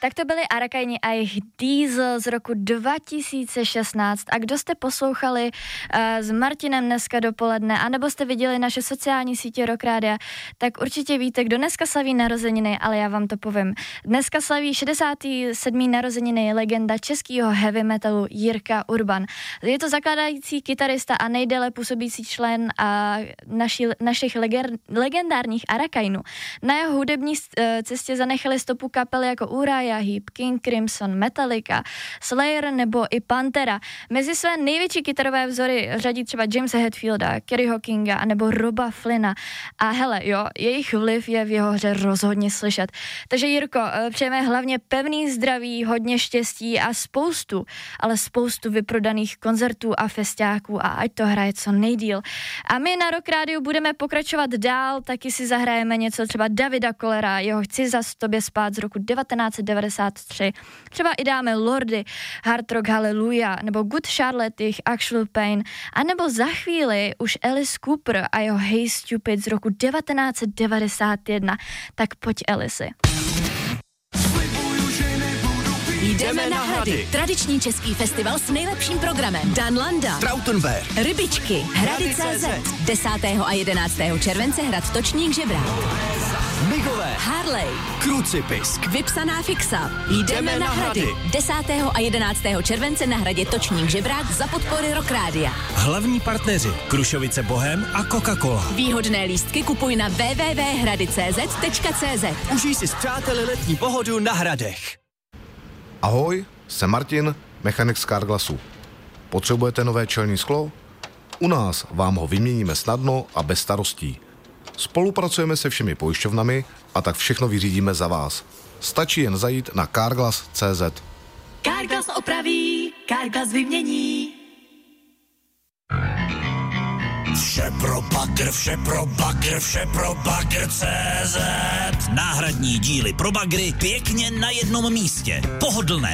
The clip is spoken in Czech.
Tak to byli Arakajni a jejich Diesel z roku 2016. A kdo jste poslouchali s Martinem dneska dopoledne, anebo jste viděli naše sociální sítě Rock Rádia, tak určitě víte, kdo dneska slaví narozeniny, ale já vám to povím. Dneska slaví 67. narozeniny legenda českého heavy metalu Jirka Urban. Je to zakládající kytarista a nejdéle působící člen našich legendárních Arakajnů. Na jeho hudební cestě zanechali stopu kapely jako Uriah Heep, King Crimson, Metallica, Slayer nebo i Pantera. Mezi své největší kytarové vzory řadí třeba Jamesa Hetfielda, Kerryho Kinga nebo Roba Flynna. A hele, jo, jejich vliv je v jeho hře rozhodně slyšet. Takže Jirko, přejeme hlavně pevný zdraví, hodně štěstí a spoustu vyprodaných koncertů a festiáků a ať to hraje co nejdýl. A my na Rock Rádiu budeme pokračovat dál, taky si zahrajeme něco třeba Davida Kollera, jeho Chci zas tobě spát z roku 1993. Třeba i dáme Lordy, Hard Rock Hallelujah nebo Good Charlotte, jejich Actual Pain, a nebo za chvíli už Alice Cooper a jeho Hey Stupid z roku 1991. Tak pojď, Alice. Jdeme na Hrady. Tradiční český festival s nejlepším programem. Dan Landa, Trautenberg, Rybičky, Hrady.cz. 10. a 11. července Hrad Točník Žebrák. Migové, Harley, Krucipisk, Vypsaná fixa. Jdeme na Hrady. 10. a 11. července na Hradě Točník Žebrák za podpory Rock Rádia. Hlavní partneři Krušovice Bohem a Coca-Cola. Výhodné lístky kupuj na www.hrady.cz. Užij si s přáteli letní pohodu na Hradech. Ahoj, jsem Martin, mechanik z Carglassu. Potřebujete nové čelní sklo? U nás vám ho vyměníme snadno a bez starostí. Spolupracujeme se všemi pojišťovnami a tak všechno vyřídíme za vás. Stačí jen zajít na carglass.cz. Carglass opraví, Carglass vymění. Vše pro bagr, vše pro bagr, vše pro bagr.cz. Náhradní díly pro bagry pěkně na jednom místě. Pohodlné